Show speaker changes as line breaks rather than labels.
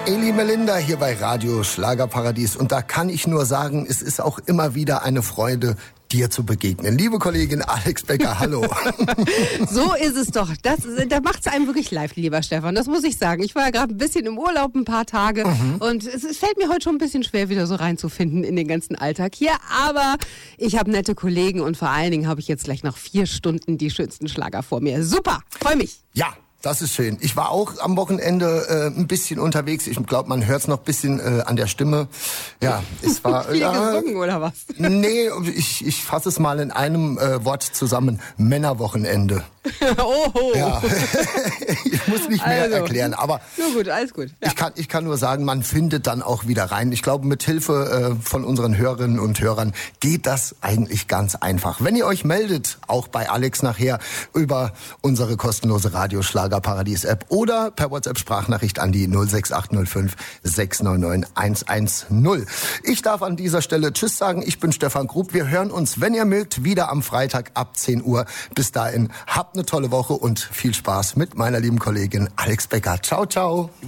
Eli Melinda hier bei Radio Schlagerparadies. Und da kann ich nur sagen, es ist auch immer wieder eine Freude, dir zu begegnen. Liebe Kollegin Alex Becker, hallo.
So ist es doch. Da macht es einem wirklich leid, lieber Stefan. Das muss ich sagen. Ich war ja gerade ein bisschen im Urlaub, ein paar Tage. Und es fällt mir heute schon ein bisschen schwer, wieder so reinzufinden in den ganzen Alltag hier. Aber ich habe nette Kollegen und vor allen Dingen habe ich jetzt gleich noch 4 Stunden die schönsten Schlager vor mir. Super, freue mich.
Ja. Das ist schön. Ich war auch am Wochenende ein bisschen unterwegs. Ich glaube, man hört es noch ein bisschen an der Stimme. Ja, es war
viel gesungen oder was?
Nee, ich fasse es mal in einem Wort zusammen: Männerwochenende.
Oho.
Ja. Ich muss nicht mehr erklären, aber
nur gut, alles gut. Ja.
Ich kann nur sagen, man findet dann auch wieder rein. Ich glaube, mit Hilfe von unseren Hörerinnen und Hörern geht das eigentlich ganz einfach. Wenn ihr euch meldet, auch bei Alex nachher, über unsere kostenlose Radioschlagerparadies-App oder per WhatsApp-Sprachnachricht an die 06805 699 110. Ich darf an dieser Stelle Tschüss sagen. Ich bin Stefan Grub. Wir hören uns, wenn ihr mögt, wieder am Freitag ab 10 Uhr. Bis dahin, habt eine tolle Woche und viel Spaß mit meiner lieben Kollegin Alex Becker. Ciao, ciao.